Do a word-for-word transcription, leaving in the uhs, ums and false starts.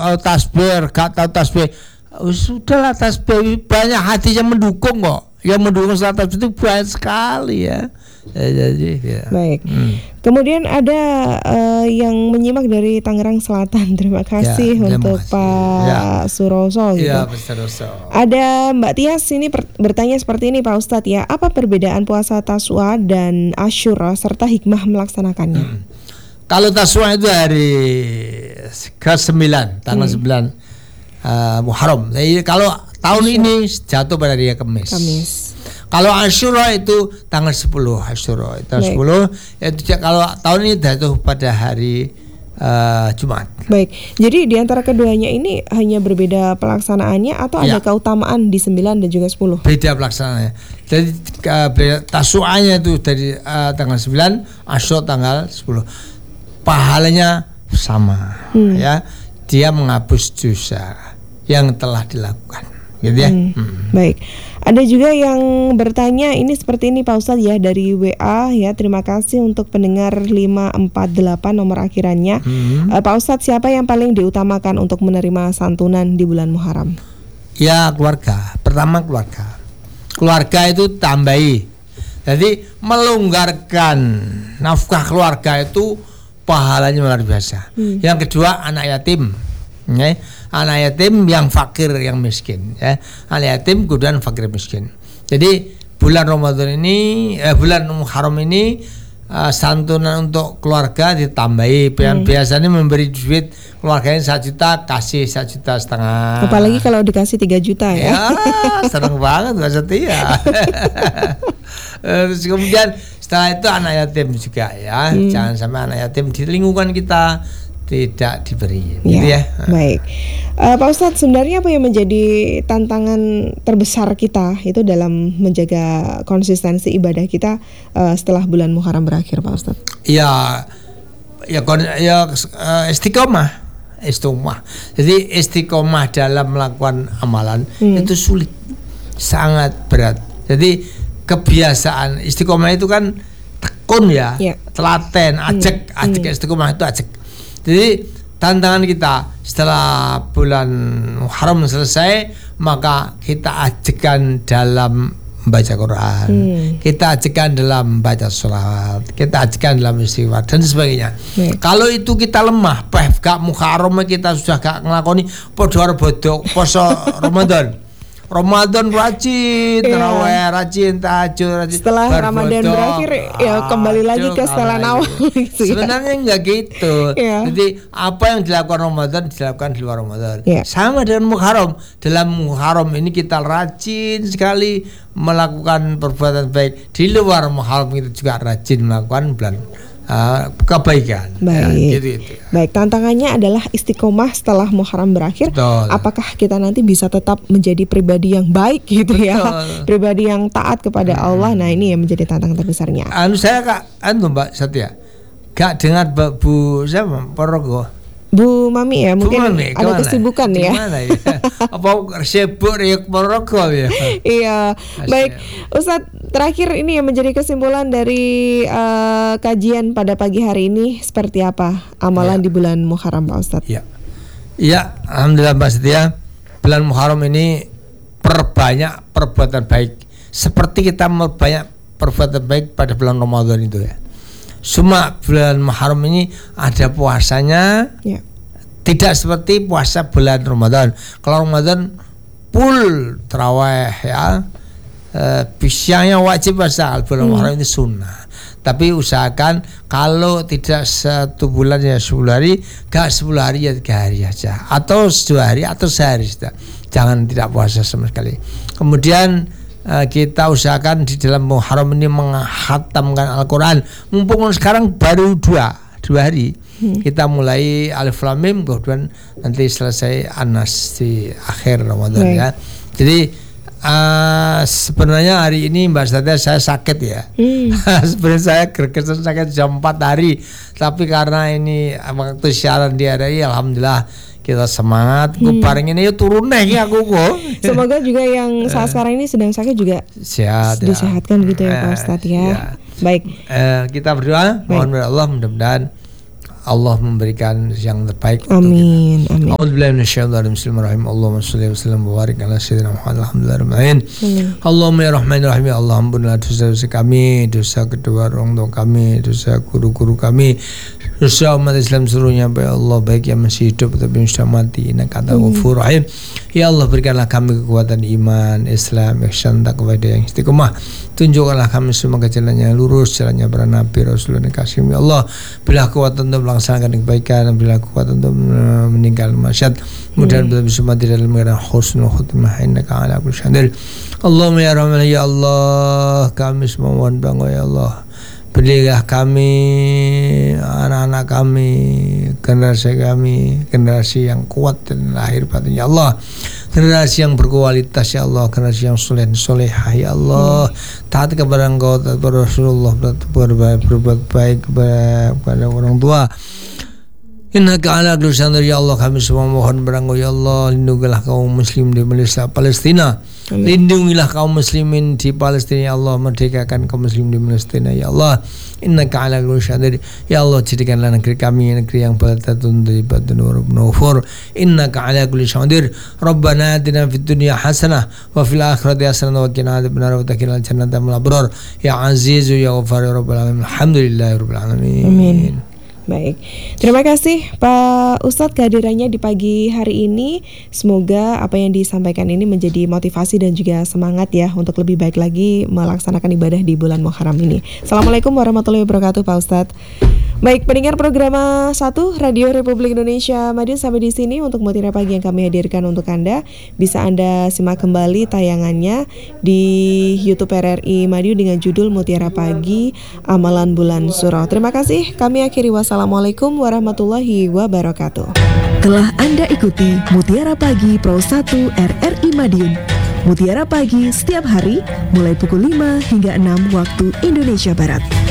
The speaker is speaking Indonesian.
tahu tasbih, gak tahu tasbih. Sudahlah, tasbih banyak hadis yang mendukung kok. Yang mendukung salat tasbih itu banyak sekali ya. Ya, jadi, ya. Baik. Hmm. Kemudian ada uh, yang menyimak dari Tangerang Selatan. Terima kasih ya, untuk kasih. Pak ya. Suroso gitu. Ya, Pak Suroso. Ada Mbak Tias ini per- bertanya seperti ini Pak Ustadz ya. Apa perbedaan puasa Taswa dan Asyura serta hikmah melaksanakannya? Hmm. Kalau Taswa itu hari ke sembilan, tanggal hmm. sembilan uh, Muharram. Jadi kalau tahun Asyura. Ini jatuh pada hari Kamis. Kamis. Kalau Asyura itu tanggal sepuluh Asyura itu tanggal sepuluh, itu kalau tahun ini jatuh pada hari uh, Jumat. Baik. Jadi di antara keduanya ini hanya berbeda pelaksanaannya atau ya. Ada keutamaan di sembilan dan juga sepuluh? Beda pelaksanaannya. Jadi uh, Tasu'anya itu dari uh, tanggal sembilan, Asyura tanggal sepuluh. Pahalanya sama hmm. ya. Dia menghapus dosa yang telah dilakukan. Gitu ya. Hmm. Hmm. Baik. Ada juga yang bertanya ini seperti ini Pak Ustadz ya dari W A ya. Terima kasih untuk pendengar lima empat delapan nomor akhirannya. Hmm. uh, Pak Ustadz, siapa yang paling diutamakan untuk menerima santunan di bulan Muharram? Ya, keluarga. Pertama keluarga. Keluarga itu tambahi. Jadi melonggarkan nafkah keluarga itu pahalanya luar biasa. Hmm. Yang kedua anak yatim. Ya, anak yatim yang fakir yang miskin ya. Anak yatim kemudian fakir miskin. Jadi bulan Ramadan ini eh, bulan Muharram ini uh, santunan untuk keluarga ditambahi. Hmm. Biasanya memberi duit keluarganya satu juta, kasih satu juta setengah. Apalagi kalau dikasih tiga juta ya. Ya, seneng banget Mbak Setia. Terus kemudian setelah itu anak yatim juga ya. Hmm. Jangan sampai anak yatim di lingkungan kita tidak diberi, gitu ya. ya. Baik, uh, Pak Ustadz, sebenarnya apa yang menjadi tantangan terbesar kita itu dalam menjaga konsistensi ibadah kita uh, setelah bulan Muharram berakhir, Pak Ustadz? Ya, ya, ya uh, istiqomah, istiqomah. Jadi istiqomah dalam melakukan amalan hmm. itu sulit, sangat berat. Jadi kebiasaan istiqomah itu kan tekun ya, ya. telaten, ajek, hmm. ajek hmm. istiqomah itu ajek. Jadi tantangan kita setelah bulan Muharram selesai, maka kita ajekan dalam membaca Quran, hmm. kita ajekan dalam membaca sholat, kita ajekan dalam istighfar dan sebagainya. Hmm. Kalau itu kita lemah, peh gak Muharram kita sudah gak ngelakoni podo bodoh poso Ramadan. Ramadan rajin, terawih yeah. rajin, tahajud rajin. Setelah Ramadan berakhir ya kembali lagi ke setelan awal. Sebenarnya enggak gitu. Yeah. Jadi apa yang dilakukan Ramadan dilakukan di luar Ramadan. Yeah. Sama dengan Muharram. Dalam Muharram ini kita rajin sekali melakukan perbuatan baik. Di luar Muharram kita juga rajin melakukan bulan Uh, kebaikan. Baik. Ya, gitu, gitu. Baik, tantangannya adalah istiqomah setelah Muharram berakhir. Betul. Apakah kita nanti bisa tetap menjadi pribadi yang baik gitu Betul. ya, pribadi yang taat kepada hmm. Allah. Nah, ini yang menjadi tantangan terbesarnya. Anu saya Kak, anu Mbak Setia, gak dengar Bu siapa Porogo. Bu Mami ya, mungkin Mami, ada kemana? Kesibukan ya. Gimana ya? Apa sibuk Riuk Porogo ya? Iya. Baik, Ustadz, terakhir ini yang menjadi kesimpulan dari uh, kajian pada pagi hari ini seperti apa amalan ya. di bulan Muharram, Pak Ustadz? Iya. Iya, alhamdulillah Mbak Setia. Bulan Muharram ini perbanyak perbuatan baik. Seperti kita memperbanyak perbuatan baik pada bulan Ramadan itu ya. Cuma bulan Muharram ini ada puasanya ya. Tidak seperti puasa bulan Ramadan. Kalau Ramadan full tarawih ya, e, siangnya wajib puasa. Bulan hmm. Muharram ini sunnah. Tapi usahakan kalau tidak satu bulan ya sepuluh hari, gak sepuluh hari ya tiga hari aja, atau dua hari atau sehari sudah. Jangan tidak puasa sama sekali. Kemudian kita usahakan di dalam Muharram ini menghatamkan Al-Quran. Mumpung sekarang baru dua dua hari hmm. kita mulai Alif Lam Mim, kemudian nanti selesai An-Nas di akhir Ramadan hmm. ya. Jadi uh, sebenarnya hari ini Mbak Setia saya sakit ya. hmm. Sebenarnya saya gergesan sakit jam empat hari, tapi karena ini waktu siaran diadain, alhamdulillah kita semangat. Gue bareng ini ya turun deh ya aku kok. Semoga juga yang saat sekarang ini sedang sakit juga sehat, disehatkan ya. gitu ya Pak Ustadz ya. ya. Baik. Eh, kita berdoa, mohon kepada Allah mudah-mudahan Allah memberikan yang terbaik. Amin. Amin. A'udzubillahi minasyaitonir rajim. Bismillahirrahmanirrahim. Allahumma shalli wa sallim wa barik ala sayyidina Muhammad. Alhamdulillahirabbil alamin. Allahumma ya rahmanir rahim. Allah ampunilah dosa-dosa kami, dosa kedua orang tua kami, dosa guru-guru kami, dosa umat Islam seluruhnya. Ya Allah, baik yang masih hidup ataupun sudah mati, Innaka antal ghafurur rahim. Ya Allah, berikanlah kami kekuatan iman, Islam, ihsan, takwa yang istiqomah. Tunjukkanlah kami semua ke jalan yang lurus, jalannya para nabi, rasul dan kasih. Ya Allah, berilah kekuatan untuk melaksanakan kebaikan, berilah kekuatan untuk meninggal masyad. Mudah-mudahan bisa mati dalam keadaan husnul khotimah. Innaka ala kulli syai'in qadir. Allahumma ya rahman ya Allah, kami semua mohon bangga ya Allah. Berilah kami, anak-anak kami, generasi kami, generasi yang kuat dan lahir batin ya Allah, generasi yang berkualitas ya Allah, generasi yang soleh solehah ya Allah, taat kepada Engkau, taat kepada Rasulullah, berbuat berbuat baik kepada orang tua. Innaka ala kulli syai'in qadir. Ya Allah, kami semua mohon beranggo ya Allah, lindungilah kaum muslim di Malaysia, Palestina. Amin. Lindungilah kaum muslimin di Palestina ya Allah, merdekakan kaum muslim di Palestina ya Allah. Innaka ala kulli syai'in qadir. Ya Allah, jadikanlah negeri kami negeri yang baldatun thayyibatun wa rabbun ghafur. Innaka ala kulli syai'in qadir. Rabbana atina fid dunya hasanah wa fil akhirati hasanah wa qina adzabannar wa taqina jannata mal abrar. Ya azizu ya ghafar ya rabbal alamin. Alhamdulillahirabbil alamin. Amin. Baik, terima kasih Pak Ustadz kehadirannya di pagi hari ini. Semoga apa yang disampaikan ini menjadi motivasi dan juga semangat ya untuk lebih baik lagi melaksanakan ibadah di bulan Muharram ini. Assalamualaikum warahmatullahi wabarakatuh Pak Ustadz. Baik, pendengar program satu Radio Republik Indonesia Madiun, sampai di sini untuk Mutiara Pagi yang kami hadirkan untuk Anda. Bisa Anda simak kembali tayangannya di YouTube R R I Madiun dengan judul Mutiara Pagi Amalan Bulan Suro. Terima kasih. Kami akhiri, wassalamualaikum warahmatullahi wabarakatuh. Telah Anda ikuti Mutiara Pagi Pro satu R R I Madiun. Mutiara Pagi setiap hari mulai pukul lima hingga enam waktu Indonesia Barat.